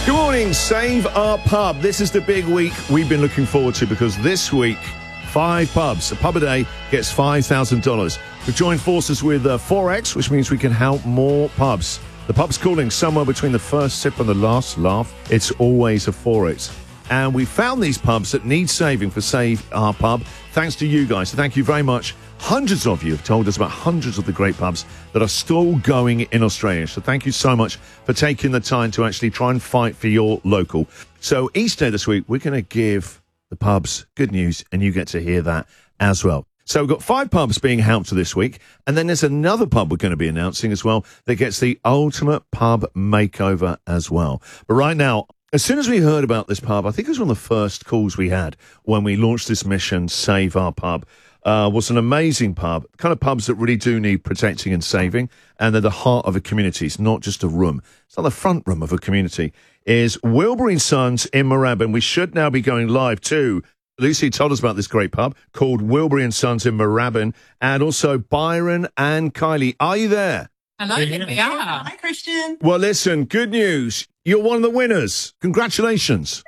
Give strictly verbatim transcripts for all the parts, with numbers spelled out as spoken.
Good morning, Save Our Pub. This is the big week we've been looking forward to because this week, five pubs, a pub a day gets five thousand dollars. We've joined forces with uh, four X, which means we can help more pubs. The pub's calling somewhere between the first sip and the last laugh. It's always a four X. And we found these pubs that need saving for Save Our Pub, thanks to you guys. So thank you very much. Hundreds of you have told us about hundreds of the great pubs that are still going in Australia. So thank you so much for taking the time to actually try and fight for your local. So each day this week, we're going to give the pubs good news, and you get to hear that as well. So we've got five pubs being helped this week, and then there's another pub we're going to be announcing as well that gets the ultimate pub makeover as well. But right now, as soon as we heard about this pub, I think it was one of the first calls we had when we launched this mission, Save Our Pub. Uh, was an amazing pub, kind of pubs that really do need protecting and saving, and they're the heart of a community. It's not just a room. It's not the front room of a community. Is Wilbury and Sons in Moorabbin. We should now be going live too. Lucy told us about this great pub called Wilbury and Sons in Moorabbin, and also Byron and Kylie. Are you there? Hello, here we are. Hi, Christian. Well, listen, good news. You're one of the winners. Congratulations.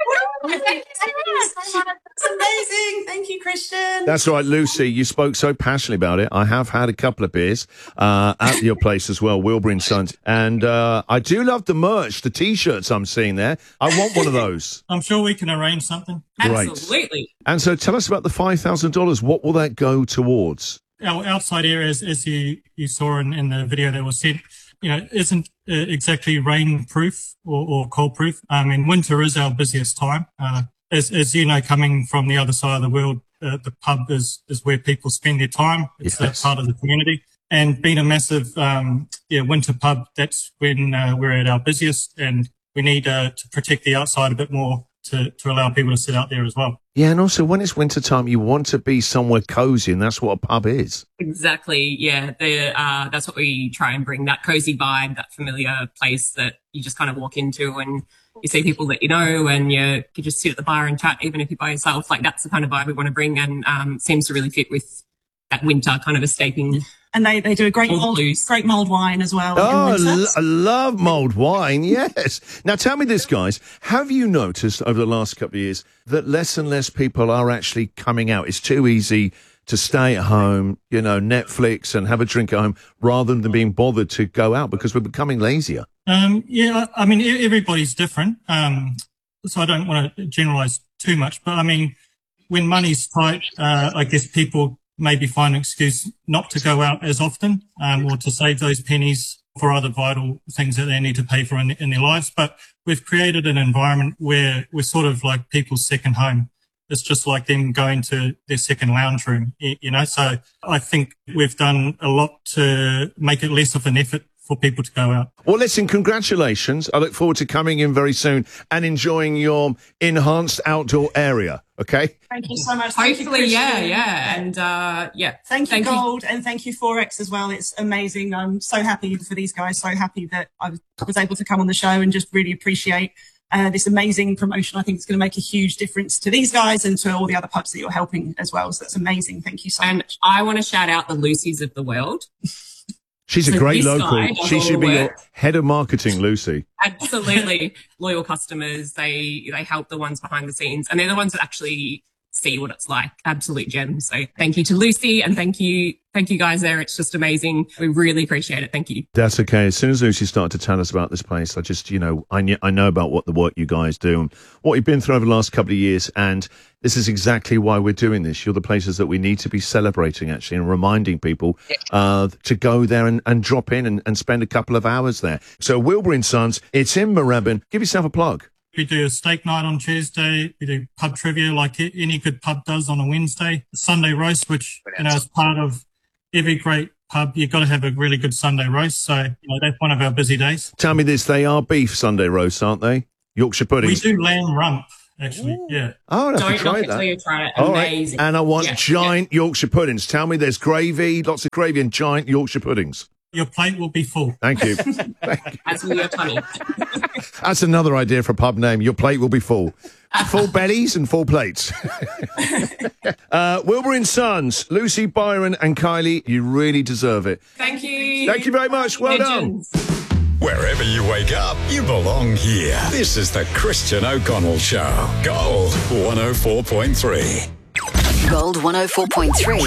That's amazing. Thank you, Christian. That's right, Lucy. You spoke so passionately about it. I have had a couple of beers uh, at your place as well, Wilbury and Sons. And uh, I do love the merch, the T-shirts I'm seeing there. I want one of those. I'm sure we can arrange something. Great. Absolutely. And so tell us about the five thousand dollars. What will that go towards? Our outside area, as, as you, you saw in, in the video that was sent, you know, isn't uh, exactly rain-proof or, or cold-proof. I mean, winter is our busiest time. Uh, As, as you know, coming from the other side of the world, uh, the pub is, is where people spend their time. It's Yes. that part of the community. And being a massive um, yeah, winter pub, that's when uh, we're at our busiest, and we need uh, to protect the outside a bit more to, to allow people to sit out there as well. Yeah, and also when it's winter time, you want to be somewhere cozy, and that's what a pub is. Exactly. Yeah. The, uh, that's what we try and bring, that cozy vibe, that familiar place that you just kind of walk into and you see people that you know, and you could just sit at the bar and chat, even if you're by yourself. Like, that's the kind of vibe we want to bring, and um, seems to really fit with that winter kind of escaping. And they, they do a great Old mulled, blues. great mulled wine as well. Oh, in I, winter. lo- I love mulled wine, yes. Now, tell me this, guys. Have you noticed over the last couple of years that less and less people are actually coming out? It's too easy to stay at home, you know, Netflix and have a drink at home rather than being bothered to go out because we're becoming lazier. Um, yeah, I I mean, e- everybody's different. Um, so I don't want to generalize too much, but I mean, when money's tight, uh, I guess people maybe find an excuse not to go out as often, um, or to save those pennies for other vital things that they need to pay for in, in their lives. But we've created an environment where we're sort of like people's second home. It's just like them going to their second lounge room, y- you know. So I think we've done a lot to make it less of an effort for people to go out. Well, listen, congratulations. I look forward to coming in very soon and enjoying your enhanced outdoor area, okay? Thank you so much. Thank you, Hopefully, yeah, Christian. yeah. And uh, yeah. Thank you, Gold, and thank you, four X as well. It's amazing. I'm so happy for these guys, so happy that I was able to come on the show and just really appreciate uh, this amazing promotion. I think it's going to make a huge difference to these guys and to all the other pubs that you're helping as well. So that's amazing. Thank you so And much. I want to shout out the Lucys of the world. She's a So great this local. guy does She all should the be your work. head of marketing, Lucy. Absolutely. Loyal customers. They they help the ones behind the scenes, and they're the ones that actually see what it's like. Absolute gems. So thank you to Lucy, and thank you, thank you guys there. It's just amazing. We really appreciate it. Thank you. That's okay. As soon as Lucy started to tell us about this place, I just, you know, I, kn- I know about what the work you guys do and what you've been through over the last couple of years. And this is exactly why we're doing this. You're the places that we need to be celebrating, actually, and reminding people uh, to go there and, and drop in and, and spend a couple of hours there. So Wilbury and Sons, it's in Moorabbin. Give yourself a plug. We do a steak night on Tuesday. We do pub trivia like a- any good pub does on a Wednesday. Sunday roast, which, you know, is part of every great pub. You've got to have a really good Sunday roast. So, you know, that's one of our busy days. Tell me this, they are beef Sunday roasts, aren't they? Yorkshire We puddings. do lamb rump, actually. Yeah. Oh, I'd have Don't to try knock it that. till you try it. All right. Amazing. And I want Yeah, giant Yorkshire puddings. Tell me there's gravy, lots of gravy and giant Yorkshire puddings. Your plate will be full. Thank you. yeah. As will your tummy. That's another idea for a pub name. Your plate will be full. Full bellies and full plates. uh, Wilbury and Sons, Lucy, Byron and Kylie, you really deserve it. Thank you. Thank you very much. Well done. Legends. Wherever you wake up, you belong here. This is the Christian O'Connell Show. Gold one oh four point three. Gold one oh four point three.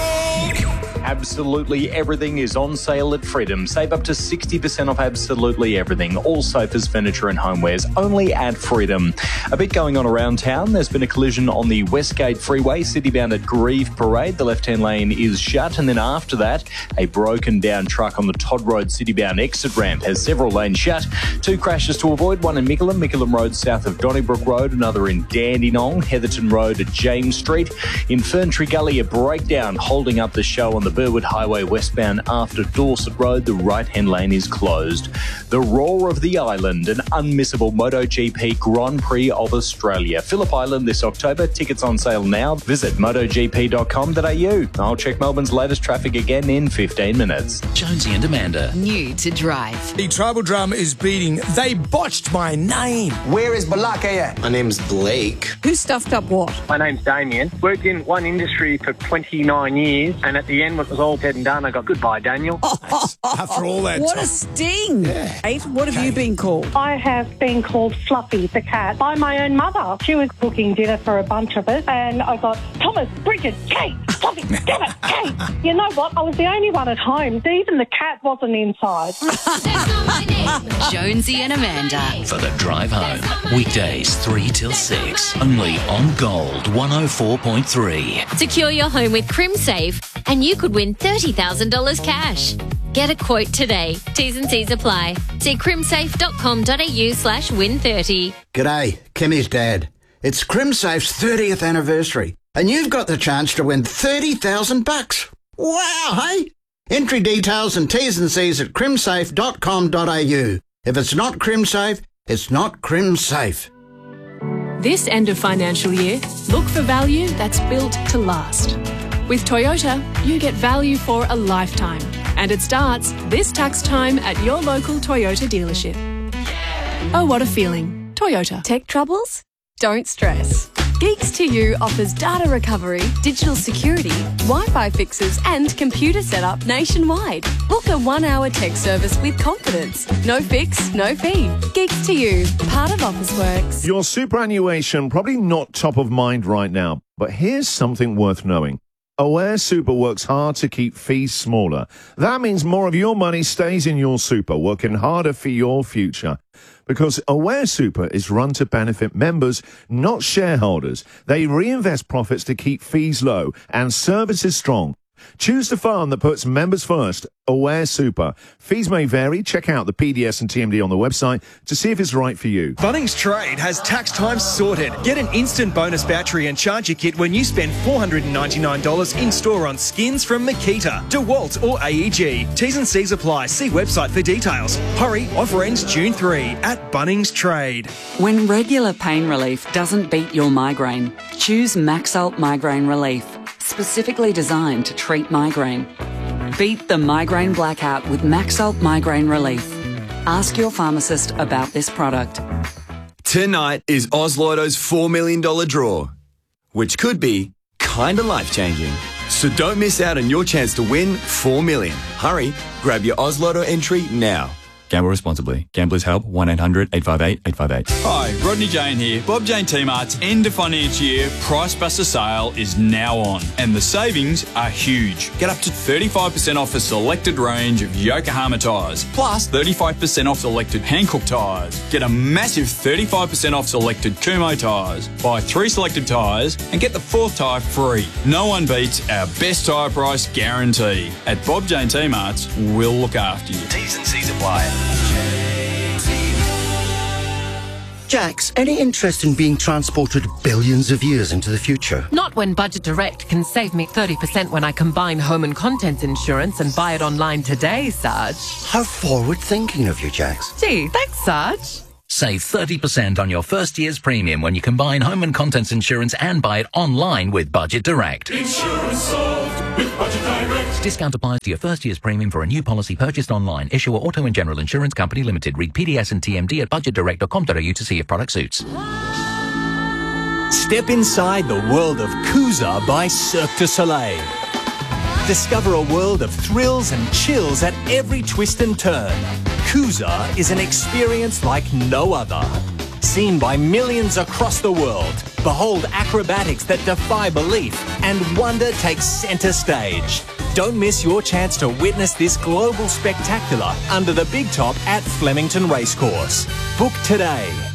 Absolutely everything is on sale at Freedom. Save up to sixty percent off absolutely everything. All sofas, furniture and homewares only at Freedom. A bit going on around town. There's been a collision on the Westgate Freeway, citybound at Grieve Parade. The left-hand lane is shut. And then after that, a broken down truck on the Todd Road citybound exit ramp has several lanes shut. Two crashes to avoid, one in Mickleham, Mickleham Road south of Donnybrook Road, another in Dandenong, Heatherton Road at James Street. In Ferntree Gully, a breakdown holding up the show on the Burwood Highway westbound after Dorset Road. The right-hand lane is closed. The Roar of the Island, an unmissable MotoGP Grand Prix of Australia. Phillip Island this October. Tickets on sale now. Visit moto g p dot com dot a u. I'll check Melbourne's latest traffic again in fifteen minutes. Jonesy and Amanda. New to drive. The tribal drum is beating. They botched my name. Where is Balakaya? My name's Blake. Who stuffed up what? My name's Damien. Worked in one industry for twenty-nine years, and at the end, when it was all said and done, I got goodbye, Daniel. After all that What time. a sting. Yeah. Kate, what have Kate. you been called? I have been called Fluffy the cat by my own mother. She was cooking dinner for a bunch of us, and I got Thomas, Bridget, Kate, Fluffy, damn it, Kate. You know what? I was the only one at home. Even the cat wasn't inside. Jonesy and Amanda. For the drive home. Weekdays three till six. Only on Gold one oh four point three. Secure your home with CrimSafe and you could win thirty thousand dollars cash. Get a quote today. T's and C's apply. See crimsafe dot com dot a u slash win thirty. G'day, Kimmy's dad. It's CrimSafe's thirtieth anniversary, and you've got the chance to win thirty thousand bucks. Wow, hey? Entry details and T's and C's at crimsafe dot com dot a u. If it's not CrimSafe, it's not CrimSafe. This end of financial year, look for value that's built to last. With Toyota, you get value for a lifetime. And it starts this tax time at your local Toyota dealership. Oh, what a feeling. Toyota. Tech troubles? Don't stress. Geeks to You offers data recovery, digital security, Wi-Fi fixes and computer setup nationwide. Book a one-hour tech service with confidence. No fix, no fee. Geeks to You, part of Officeworks. Your superannuation probably not top of mind right now, but here's something worth knowing. Aware Super works hard to keep fees smaller. That means more of your money stays in your super, working harder for your future. Because Aware Super is run to benefit members, not shareholders. They reinvest profits to keep fees low and services strong. Choose the fund that puts members first. Aware Super. Fees may vary. Check out the P D S and T M D on the website to see if it's right for you. Bunnings Trade has tax time sorted. Get an instant bonus battery and charger kit when you spend four hundred ninety-nine dollars in store on skins from Makita, DeWalt or A E G. T's and C's apply. See website for details. Hurry, offer ends June third at Bunnings Trade. When regular pain relief doesn't beat your migraine, choose Maxalt Migraine Relief, specifically designed to treat migraine. Beat the migraine blackout with Maxalt Migraine Relief. Ask your pharmacist about this product. Tonight is Oz Lotto's four million dollars draw, which could be kinda life-changing. So don't miss out on your chance to win four million dollars. Hurry, grab your Oz Lotto entry now. Gamble responsibly. Gamblers Help, one eight hundred eight five eight eight five eight. Hi, Rodney Jane here. Bob Jane T-Mart's end of financial year Price Buster sale is now on, and the savings are huge. Get up to thirty-five percent off a selected range of Yokohama tyres, plus thirty-five percent off selected Hankook tyres. Get a massive thirty-five percent off selected Kumho tyres. Buy three selected tyres and get the fourth tyre free. No one beats our best tyre price guarantee. At Bob Jane T-Mart's, we'll look after you. T's and C's apply. Jax, any interest in being transported billions of years into the future? Not when Budget Direct can save me thirty percent when I combine home and contents insurance and buy it online today, Sarge. How forward-thinking of you, Jax. Gee, thanks, Sarge. Save thirty percent on your first year's premium when you combine home and contents insurance and buy it online with Budget Direct. Insurance solved with Budget Direct. Discount applies to your first year's premium for a new policy purchased online. Issuer Auto and General Insurance Company Limited. Read P D S and T M D at budget direct dot com dot a u to see if product suits. Step inside the world of Kuza by Cirque du Soleil. Discover a world of thrills and chills at every twist and turn. Coosa is an experience like no other. Seen by millions across the world, behold acrobatics that defy belief, and wonder takes centre stage. Don't miss your chance to witness this global spectacular under the big top at Flemington Racecourse. Book today